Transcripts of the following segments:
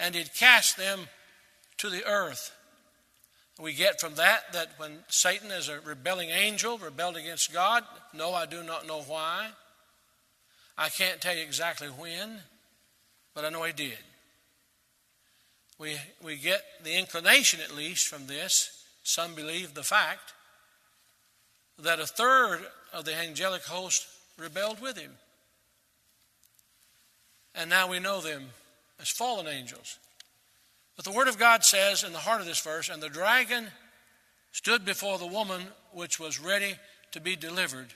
and did cast them to the earth. We get from that when Satan, as a rebelling angel, rebelled against God, no, I do not know why. I can't tell you exactly when, but I know he did. We get the inclination, at least, from this. Some believe the fact that a third of the angelic host rebelled with him. And now we know them as fallen angels. But the Word of God says in the heart of this verse, and the dragon stood before the woman which was ready to be delivered,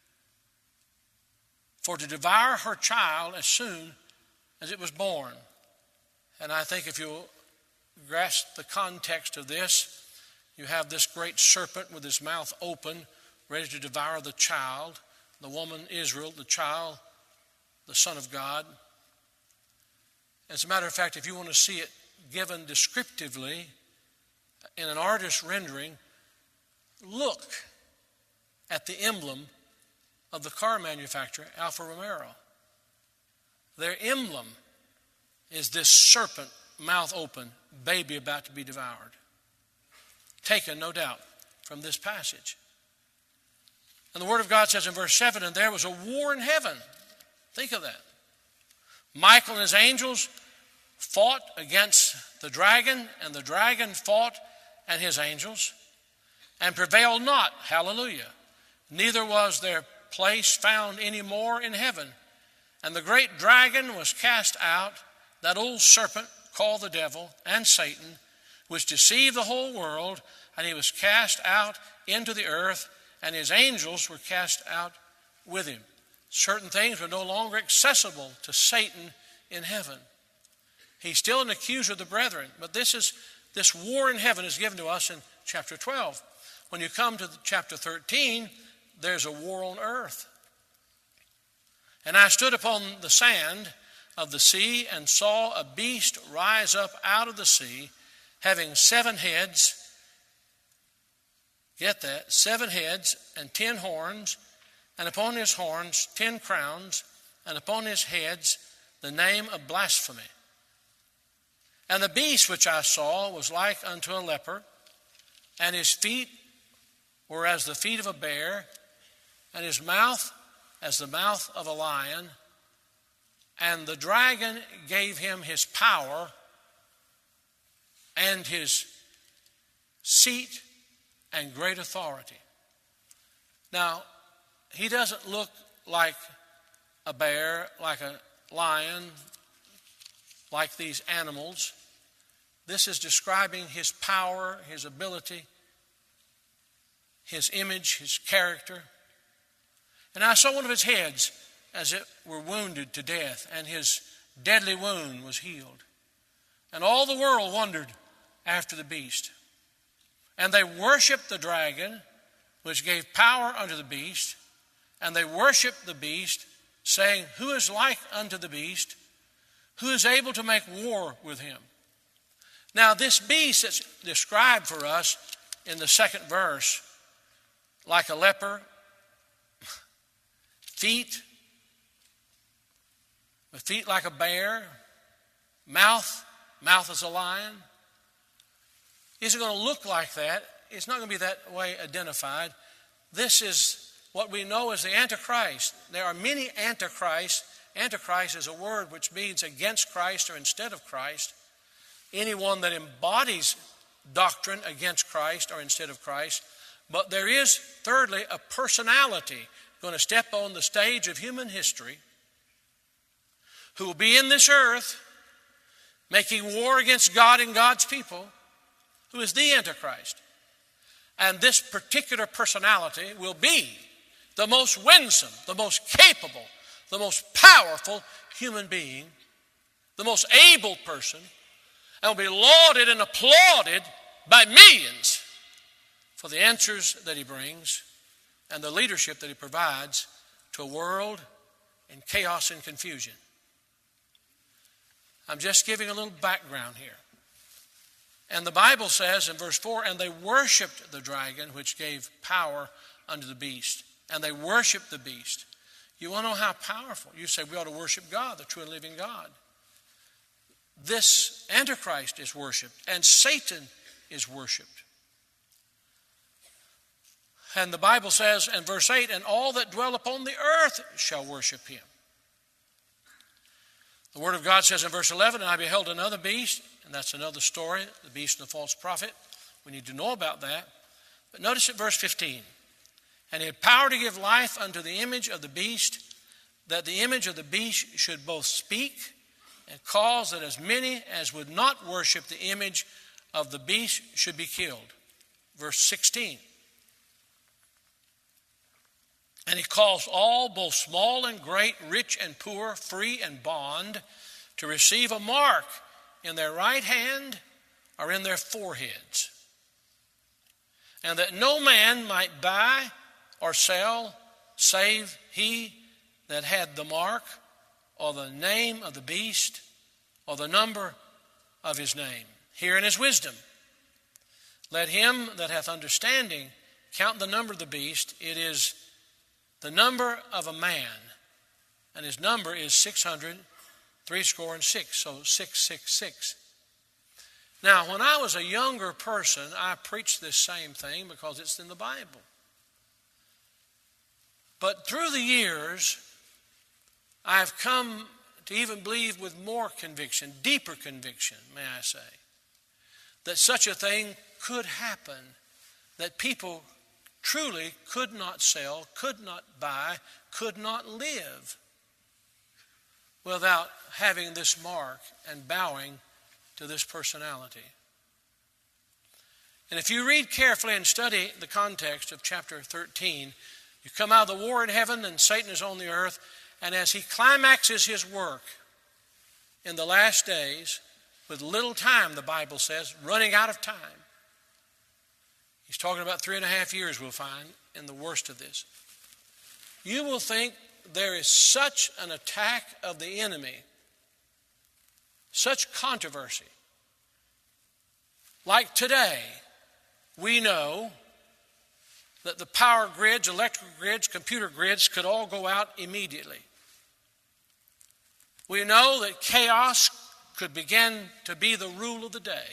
for to devour her child as soon as it was born. And I think if you grasp the context of this, you have this great serpent with his mouth open, ready to devour the child, the woman Israel, the child, the Son of God. As a matter of fact, if you want to see it given descriptively in an artist's rendering, look at the emblem of the car manufacturer, Alfa Romeo. Their emblem is this serpent, mouth open, baby about to be devoured. Taken, no doubt, from this passage. And the Word of God says in verse 7, and there was a war in heaven. Think of that. Michael and his angels fought against the dragon, and the dragon fought and his angels, and prevailed not. Hallelujah. Neither was their place found any more in heaven. And the great dragon was cast out, that old serpent called the devil and Satan, which deceived the whole world, and he was cast out into the earth, and his angels were cast out with him. Certain things were no longer accessible to Satan in heaven. He's still an accuser of the brethren, but this war in heaven is given to us in chapter 12. When you come to chapter 13, there's a war on earth. And I stood upon the sand of the sea and saw a beast rise up out of the sea, having 7 heads. Get that, 7 heads and 10 horns, and upon his horns 10 crowns, and upon his heads the name of blasphemy. And the beast which I saw was like unto a leopard, and his feet were as the feet of a bear, and his mouth as the mouth of a lion. And the dragon gave him his power and his seat and great authority. Now, he doesn't look like a bear, like a lion, like these animals. This is describing his power, his ability, his image, his character. And I saw one of his heads as it were wounded to death, and his deadly wound was healed. And all the world wondered after the beast. And they worshiped the dragon, which gave power unto the beast, and they worshiped the beast, saying, who is like unto the beast? Who is able to make war with him? Now, this beast that's described for us in the second verse, like a leopard, feet like a bear, mouth as a lion. Isn't going to look like that. It's not going to be that way identified. This is what we know as the Antichrist. There are many antichrists. Antichrist is a word which means against Christ or instead of Christ. Anyone that embodies doctrine against Christ or instead of Christ. But there is, thirdly, a personality going to step on the stage of human history who will be in this earth making war against God and God's people, who is the Antichrist. And this particular personality will be the most winsome, the most capable, the most powerful human being, the most able person, and will be lauded and applauded by millions for the answers that he brings and the leadership that he provides to a world in chaos and confusion. I'm just giving a little background here. And the Bible says in verse 4, and they worshipped the dragon, which gave power unto the beast. And they worshiped the beast. You want to know how powerful? You say we ought to worship God, the true and living God. this Antichrist is worshipped and Satan is worshipped. And the Bible says in verse 8, and all that dwell upon the earth shall worship him. The Word of God says in verse 11, and I beheld another beast, and that's another story, the beast and the false prophet. We need to know about that. But notice at verse 15, and he had power to give life unto the image of the beast, that the image of the beast should both speak and cause that as many as would not worship the image of the beast should be killed. Verse 16. And he calls all, both small and great, rich and poor, free and bond, to receive a mark in their right hand or in their foreheads, and that no man might buy or sell save he that had the mark or the name of the beast or the number of his name. Herein is wisdom. Let him that hath understanding count the number of the beast. It is the number of a man, and his number is 666, so 666. Now, when I was a younger person, I preached this same thing because it's in the Bible. But through the years, I've come to even believe with more conviction, deeper conviction, may I say, that such a thing could happen, that people truly could not sell, could not buy, could not live without having this mark and bowing to this personality. And if you read carefully and study the context of chapter 13, you come out of the war in heaven and Satan is on the earth, and as he climaxes his work in the last days, with little time, the Bible says, running out of time. He's talking about 3.5 years, we'll find, in the worst of this. You will think there is such an attack of the enemy, such controversy. Like today, we know that the power grids, electrical grids, computer grids could all go out immediately. We know that chaos could begin to be the rule of the day.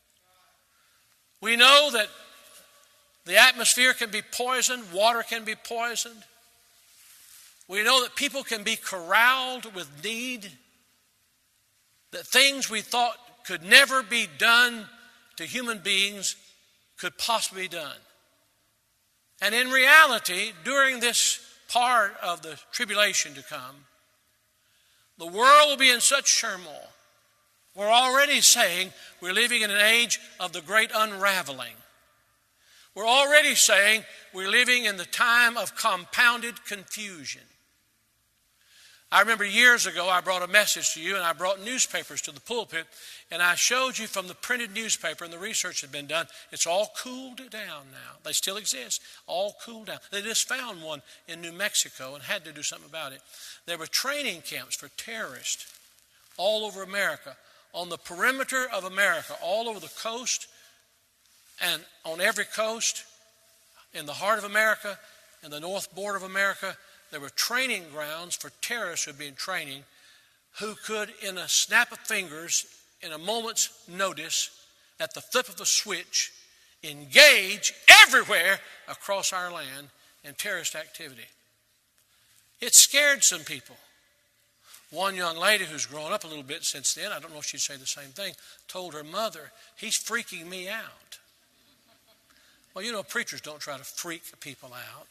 We know that the atmosphere can be poisoned, water can be poisoned. We know that people can be corralled with need, that things we thought could never be done to human beings could possibly be done. And in reality, during this part of the tribulation to come, the world will be in such turmoil. We're already saying we're living in an age of the great unraveling. We're already saying we're living in the time of compounded confusion. I remember years ago I brought a message to you, and I brought newspapers to the pulpit, and I showed you from the printed newspaper, and the research had been done. It's all cooled down now. They still exist, all cooled down. They just found one in New Mexico and had to do something about it. There were training camps for terrorists all over America, on the perimeter of America, all over the coast, and on every coast, in the heart of America, in the north border of America. There were training grounds for terrorists who had been training, who could, in a snap of fingers, in a moment's notice, at the flip of a switch, engage everywhere across our land in terrorist activity. It scared some people. One young lady who's grown up a little bit since then, I don't know if she'd say the same thing, told her mother, "He's freaking me out." Well, you know, preachers don't try to freak people out.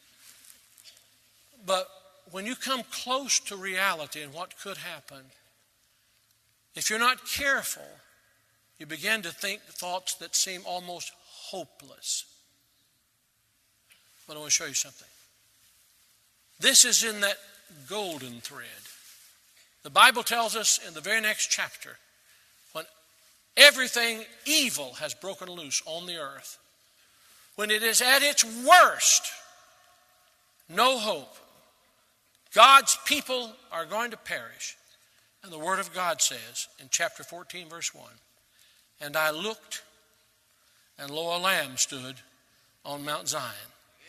But when you come close to reality and what could happen, if you're not careful, you begin to think thoughts that seem almost hopeless. But I want to show you something. This is in that golden thread. The Bible tells us in the very next chapter, when everything evil has broken loose on the earth, when it is at its worst, no hope, God's people are going to perish. And the Word of God says in chapter 14, verse 1, "And I looked, and lo, a lamb stood on Mount Zion."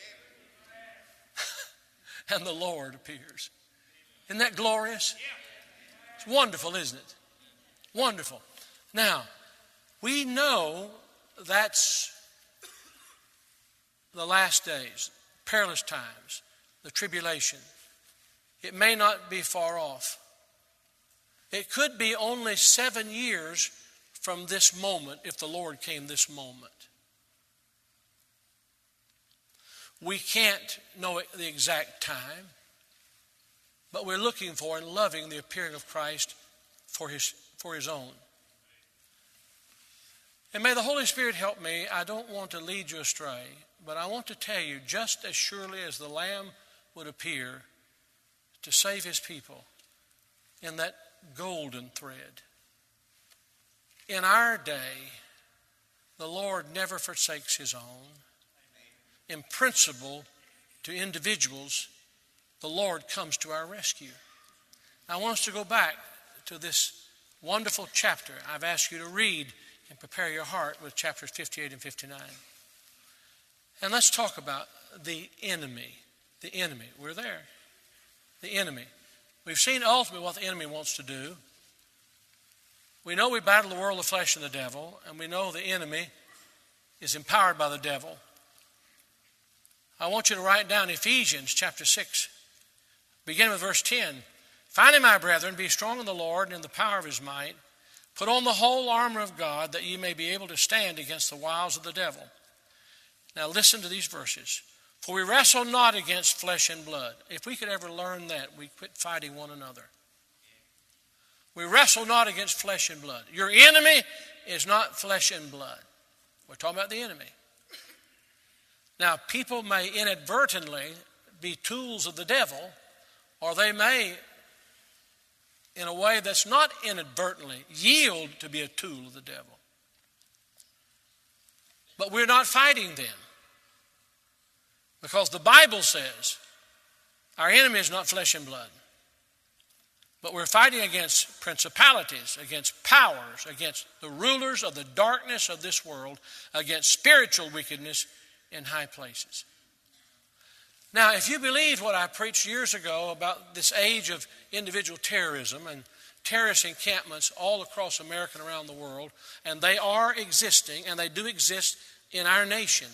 And the Lord appears. Isn't that glorious? It's wonderful, isn't it? Wonderful. Now, we know that's the last days, perilous times, the tribulation. It may not be far off. It could be only 7 years from this moment if the Lord came this moment. We can't know the exact time, but we're looking for and loving the appearing of Christ for his own. And may the Holy Spirit help me. I don't want to lead you astray, but I want to tell you, just as surely as the Lamb would appear to save his people in that golden thread, in our day, the Lord never forsakes his own. In principle, to individuals, the Lord comes to our rescue. I want us to go back to this wonderful chapter. I've asked you to read and prepare your heart with chapters 58 and 59. And let's talk about the enemy. The enemy. We're there. The enemy. We've seen ultimately what the enemy wants to do. We know we battle the world, the flesh, and the devil, and we know the enemy is empowered by the devil. I want you to write down Ephesians chapter 6, beginning with verse 10. Finally, my brethren, be strong in the Lord and in the power of his might. Put on the whole armor of God, that ye may be able to stand against the wiles of the devil. Now listen to these verses. For we wrestle not against flesh and blood. If we could ever learn that, we'd quit fighting one another. We wrestle not against flesh and blood. Your enemy is not flesh and blood. We're talking about the enemy. Now, people may inadvertently be tools of the devil, or they may, in a way that's not inadvertently, yield to be a tool of the devil. But we're not fighting them, because the Bible says our enemy is not flesh and blood, but we're fighting against principalities, against powers, against the rulers of the darkness of this world, against spiritual wickedness in high places. Now, if you believe what I preached years ago about this age of individual terrorism and terrorist encampments all across America and around the world, and they are existing, and they do exist in our nation.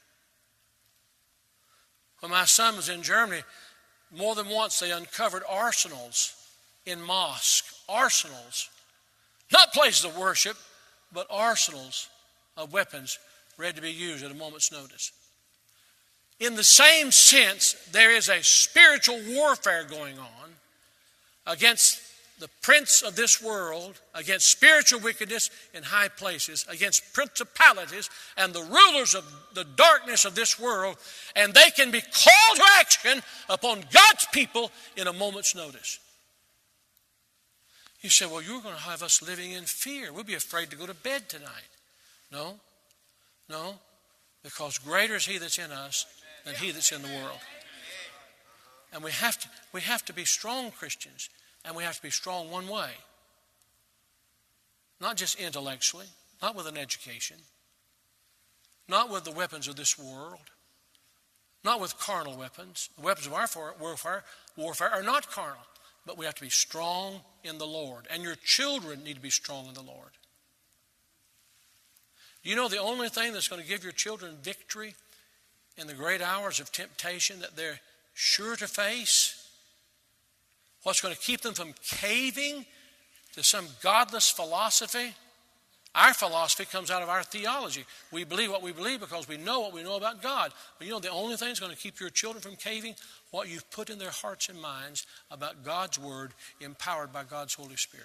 When my son was in Germany, more than once they uncovered arsenals in mosques. Arsenals. Not places of worship, but arsenals of weapons ready to be used at a moment's notice. In the same sense, there is a spiritual warfare going on against the prince of this world, against spiritual wickedness in high places, against principalities and the rulers of the darkness of this world, and they can be called to action upon God's people in a moment's notice. You say, well, you're going to have us living in fear. We'll be afraid to go to bed tonight. No, because greater is he that's in us than he that's in the world. And we have to be strong Christians, and we have to be strong one way. Not just intellectually, not with an education, not with the weapons of this world, not with carnal weapons. The weapons of our warfare are not carnal, but we have to be strong in the Lord. And your children need to be strong in the Lord. You know the only thing that's going to give your children victory in the great hours of temptation that they're sure to face? What's going to keep them from caving to some godless philosophy? Our philosophy comes out of our theology. We believe what we believe because we know what we know about God. But you know the only thing that's going to keep your children from caving? What you've put in their hearts and minds about God's Word, empowered by God's Holy Spirit.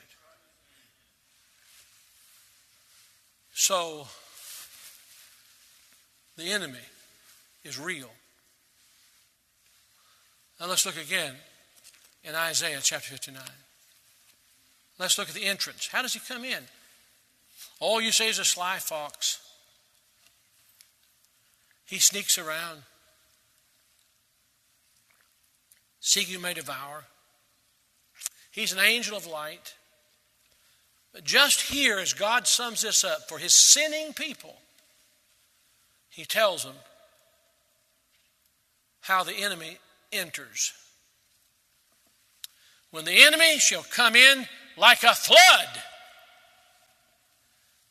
So, the enemy is real. Now let's look again in Isaiah chapter 59. Let's look at the entrance. How does he come in? All you say is a sly fox. He sneaks around, seeking who may devour. He's an angel of light. But just here, as God sums this up for his sinning people, he tells them how the enemy enters. When the enemy shall come in like a flood,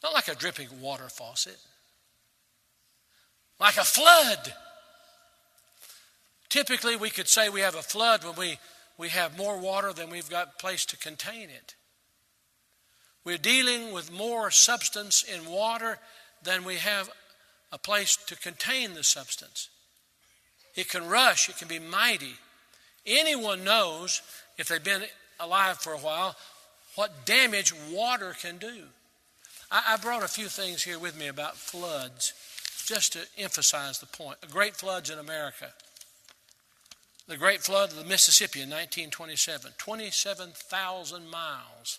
Not like a dripping water faucet. Like a flood. Typically, we could say we have a flood when we have more water than we've got place to contain it. We're dealing with more substance in water than we have a place to contain the substance. It can rush, it can be mighty. Anyone knows, if they've been alive for a while, what damage water can do. I brought a few things here with me about floods, just to emphasize the point. The great floods in America. The great flood of the Mississippi in 1927, 27,000 miles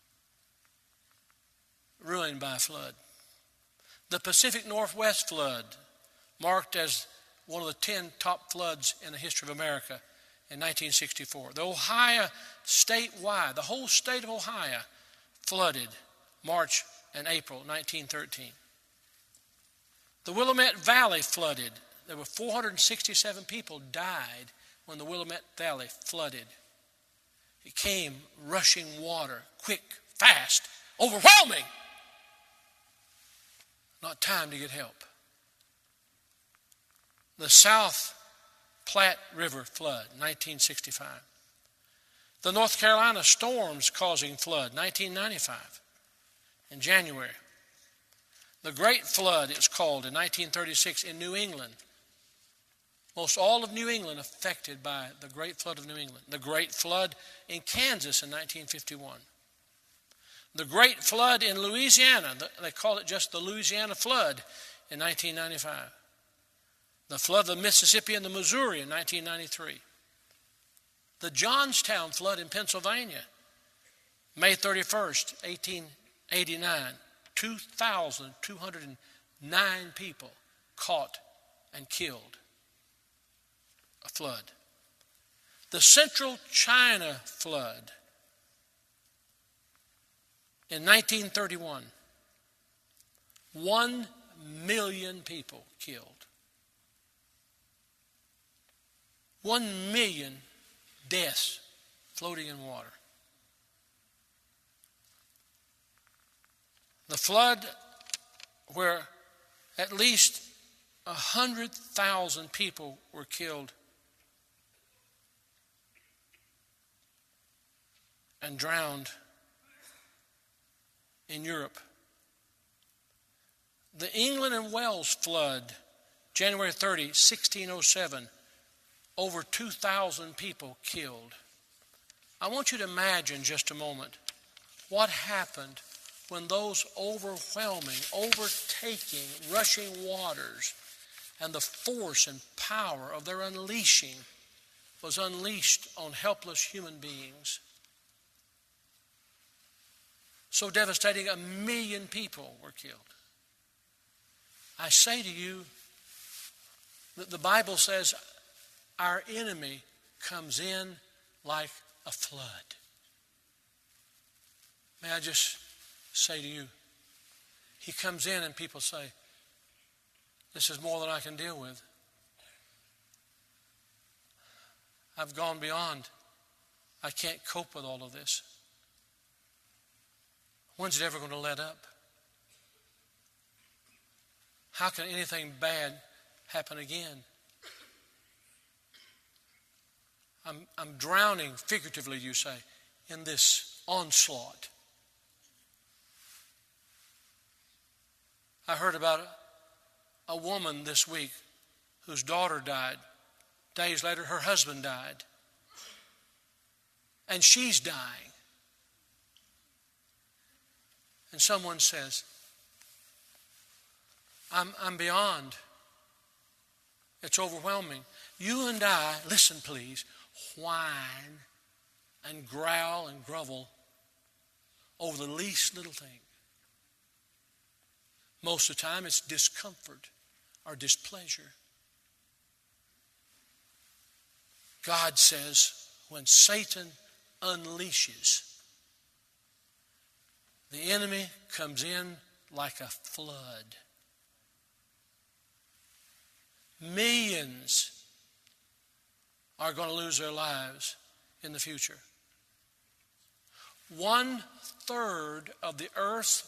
ruined by a flood. The Pacific Northwest flood, marked as one of the 10 top floods in the history of America in 1964. The Ohio statewide, the whole state of Ohio flooded March and April 1913. The Willamette Valley flooded. There were 467 people died when the Willamette Valley flooded. It came rushing water, quick, fast, overwhelming. Not time to get help. The South Platte River flood, 1965. The North Carolina storms causing flood, 1995, in January. The Great Flood, it's called, in 1936 in New England. Most all of New England affected by the Great Flood of New England. The Great Flood in Kansas in 1951. The Great Flood in Louisiana, they call it just the Louisiana Flood, in 1995. The flood of the Mississippi and the Missouri in 1993. The Johnstown flood in Pennsylvania, May 31st, 1889. 2,209 people caught and killed. A flood. The Central China flood in 1931. 1 million people killed. 1 million deaths floating in water. The flood where at least 100,000 people were killed and drowned in Europe. The England and Wales flood, January 30, 1607, over 2,000 people killed. I want you to imagine just a moment what happened when those overwhelming, overtaking, rushing waters and the force and power of their unleashing was unleashed on helpless human beings. So devastating, 1 million people were killed. I say to you that the Bible says our enemy comes in like a flood. May I just say to you, he comes in and people say, this is more than I can deal with. I've gone beyond. I can't cope with all of this. When's it ever going to let up? How can anything bad happen again? I'm drowning, figuratively you say, in this onslaught. I heard about a woman this week whose daughter died. Days later, her husband died. And she's dying. And someone says, I'm beyond. It's overwhelming. You and I, listen please, whine and growl and grovel over the least little thing. Most of the time it's discomfort or displeasure. God says when Satan unleashes, the enemy comes in like a flood. Millions are going to lose their lives in the future. 1/3 of the earth's